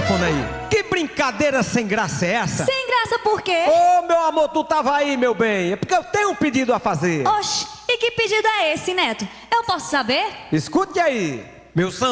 telefone aí. Que brincadeira sem graça é essa? Sem graça por quê? Ô, meu amor, tu tava aí, meu bem. É porque eu tenho um pedido a fazer. Oxe, e que pedido é esse, Neto? Eu posso saber? Escute aí. Meu